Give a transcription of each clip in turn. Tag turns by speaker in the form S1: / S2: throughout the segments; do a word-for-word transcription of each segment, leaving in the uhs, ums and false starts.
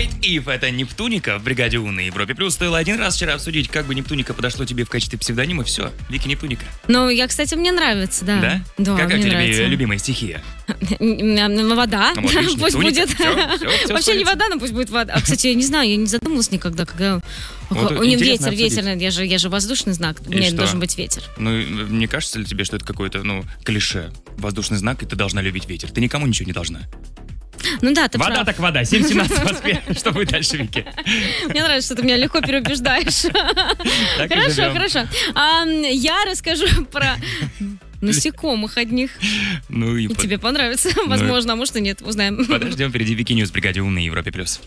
S1: What If? Это Нептуника в бригаде У на Европе Плюс. Стоило один раз вчера обсудить, как бы Нептуника подошло тебе в качестве псевдонима. Все, Вики Нептуника.
S2: Ну, я, кстати, мне нравится, да.
S1: Да?
S2: Да,
S1: Какая у
S2: мне
S1: тебя
S2: нравится.
S1: любимая стихия?
S2: Вода.
S1: Ну, отлично,
S2: Пусть
S1: Нептуника.
S2: будет.
S1: Всё, всё, всё
S2: Вообще не
S1: сходится.
S2: вода, но пусть будет вода. А, кстати, я не знаю, я не задумывалась никогда, когда...
S1: Вот
S2: У него
S1: интересно
S2: ветер,
S1: обсудить.
S2: ветер, я же, я же воздушный знак, у
S1: И
S2: меня
S1: что?
S2: должен быть ветер.
S1: Ну, не кажется ли тебе, что это какое-то, ну, клише? Воздушный знак, и ты должна любить ветер. Ты никому ничего не должна.
S2: Ну да, ты
S1: Вода
S2: прав.
S1: так вода. семь семнадцать в Москве. Что будет дальше, Вики?
S2: Мне нравится, что ты меня легко переубеждаешь.
S1: Так и
S2: Хорошо,
S1: живем.
S2: хорошо. А, я расскажу про насекомых одних.
S1: Ну и
S2: И
S1: под-
S2: тебе понравится, возможно, а может и нет, узнаем.
S1: подождем впереди Вики Ньюс в бригаде У на Европе Плюс.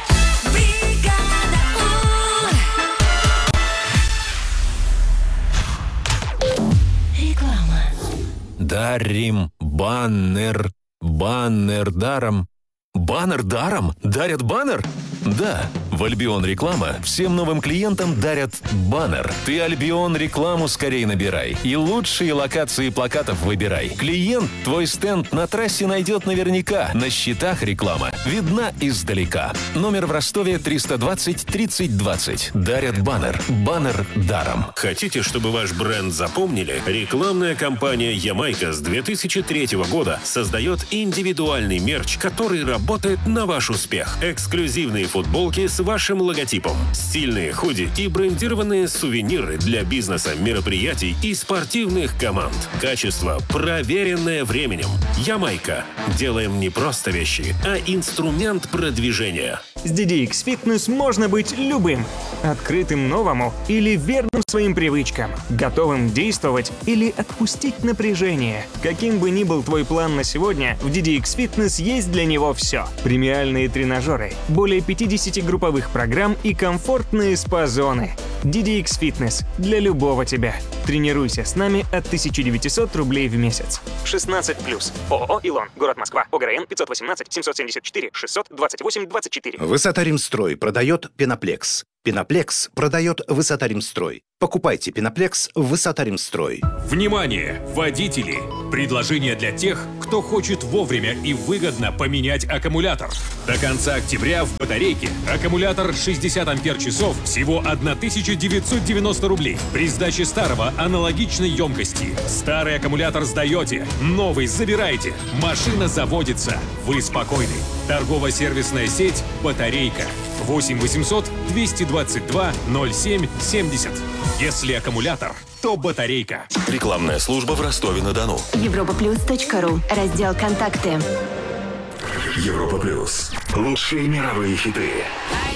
S3: Дарим баннер, баннер даром. Баннер даром? Дарят баннер? Да, в Альбион Реклама всем новым клиентам дарят баннер. Ты Альбион Рекламу скорее набирай и лучшие локации плакатов выбирай. Клиент твой стенд на трассе найдет наверняка. На счетах реклама видна издалека. Номер в Ростове триста двадцать тридцать двадцать. Дарят баннер. Баннер даром.
S4: Хотите, чтобы ваш бренд запомнили? Рекламная кампания «Ямайка» с две тысячи третьего года создает индивидуальный мерч, который работает на ваш успех. Эксклюзивные футболки с вашим логотипом, стильные худи и брендированные сувениры для бизнеса, мероприятий и спортивных команд. Качество, проверенное временем. «Ямайка». Делаем не просто вещи, а инструмент продвижения.
S5: С ди ди икс Fitness можно быть любым. Открытым новому или верным своим привычкам. Готовым действовать или отпустить напряжение. Каким бы ни был твой план на сегодня, в ди ди икс Fitness есть для него все. Премиальные тренажеры, более пятьдесят групповых программ и комфортные спа-зоны. ди ди икс Fitness для любого тебя. Тренируйся с нами от тысяча девятьсот рублей в месяц. шестнадцать плюс. ООО «Илон». Город Москва. ОГРН пятьсот восемнадцать семьсот семьдесят четыре шестьсот двадцать восемь двадцать четыре.
S6: Высота-Римстрой продает Пеноплекс. Пеноплекс продает Высота-Римстрой. Покупайте Пеноплекс в Высота-Римстрой.
S7: Внимание, водители! Предложение для тех, кто хочет вовремя и выгодно поменять аккумулятор. До конца октября в батарейке аккумулятор шестьдесят ампер-часов всего тысяча девятьсот девяносто рублей. При сдаче старого аналогичной емкости. Старый аккумулятор сдаете, новый забираете. Машина заводится. Вы спокойны. Торгово-сервисная сеть «Батарейка». восемь восемьсот двести двадцать два ноль семь семьдесят. Если аккумулятор, то батарейка.
S4: Рекламная служба в Ростове-на-Дону.
S8: европа плюс точка ру. Раздел «Контакты».
S4: Европа Плюс. Лучшие мировые хиты.